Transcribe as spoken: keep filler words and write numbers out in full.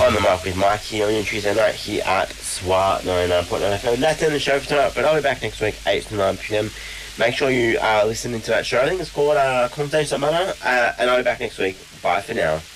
On the Mic with Mike here on your Tuesday night here at S W A ninety-nine point nine F M. That's in the show for tonight, but I'll be back next week, eight to nine p m. Make sure you uh, listen to that show. I think it's called uh, Conversations That Matter, uh, and I'll be back next week. Bye for now.